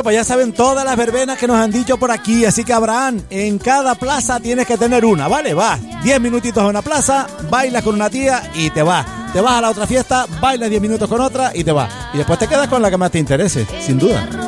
pues ya saben todas las verbenas que nos han dicho por aquí. Así que, Abraham, en cada plaza tienes que tener una, ¿vale? Vas 10 minutitos a una plaza, bailas con una tía y te vas. Te vas a la otra fiesta, bailas 10 minutos con otra y te vas. Y después te quedas con la que más te interese, sin duda.